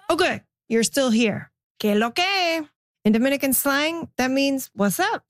Oh, good. You're still here. Que lo que? In Dominican slang, that means what's up?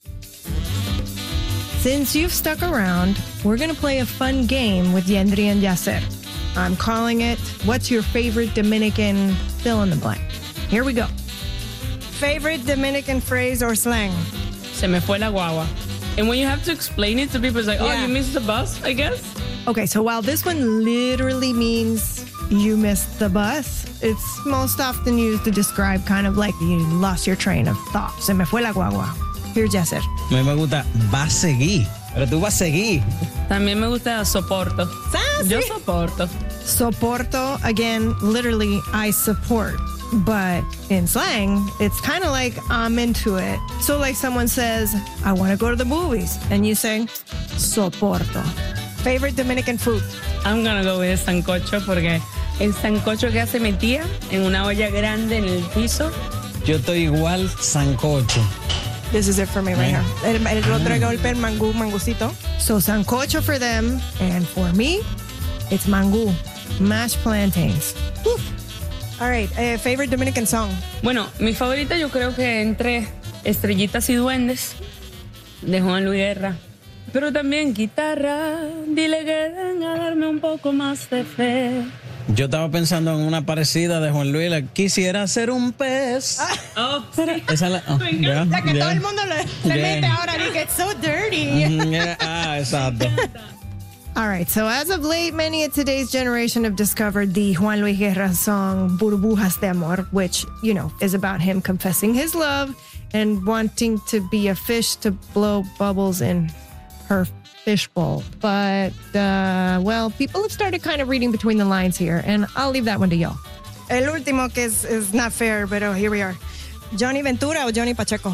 Since you've stuck around, we're going to play a fun game with Yendri and Yacer. I'm calling it, what's your favorite Dominican fill in the blank? Here we go. Favorite Dominican phrase or slang? Se me fue la guagua. And when you have to explain it to people, it's like, oh, you missed the bus, I guess? Okay, so while this one literally means you missed the bus, it's most often used to describe kind of like you lost your train of thought. Se me fue la guagua. Here's Yacer. A mí me gusta, va a seguir. Pero tú vas a seguir. También me gusta soporto. Yo soporto. Soporto, again, literally, I support. But in slang, it's kind of like I'm into it. So like someone says, I want to go to the movies. And you say, soporto. Favorite Dominican food? I'm gonna go with sancocho porque el sancocho que hace mi tía en una olla grande en el piso. Yo estoy igual, sancocho. This is it for me right here. El otro golpe, el mangucito. So sancocho for them, and for me, it's mangu, mashed plantains. Woo. All right, favorite Dominican song? Bueno, mi favorita yo creo que entre Estrellitas y Duendes, de Juan Luis Guerra. Pero también guitarra, dile que venga a darme un poco más de fe. Yo estaba pensando en una parecida de Juan Luis, quisiera ser un pez. Oh, sí. Esa es La que todo el mundo le mete ahora, y que it's so dirty. Exacto. All right, so as of late, many of today's generation have discovered the Juan Luis Guerra song Burbujas de Amor, which, you know, is about him confessing his love and wanting to be a fish to blow bubbles in her fishbowl. But, well, people have started kind of reading between the lines here, and I'll leave that one to y'all. El último, que is not fair, but here we are. ¿Johnny Ventura o Johnny Pacheco?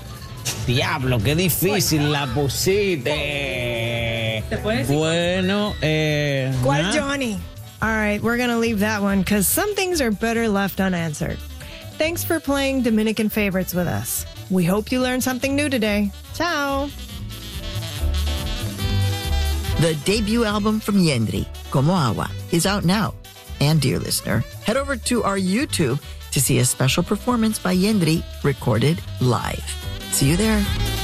Diablo, qué difícil la pusiste. ¿Te puedes decir? Bueno, ¿Cuál Johnny? All right, we're going to leave that one because some things are better left unanswered. Thanks for playing Dominican Favorites with us. We hope you learned something new today. Ciao. The debut album from Yendri, Como Agua, is out now. And dear listener, head over to our YouTube to see a special performance by Yendri recorded live. See you there.